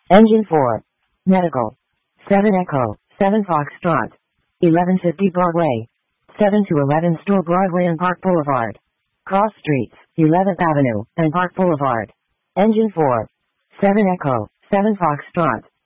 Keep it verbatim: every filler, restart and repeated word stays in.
Engine four. Medical. seven Echo, seven Foxtrot. eleven fifty Broadway. seven to eleven Store Broadway and Park Boulevard. Cross Streets, eleventh Avenue, and Park Boulevard. Engine four. seven Echo, seven Foxtrot.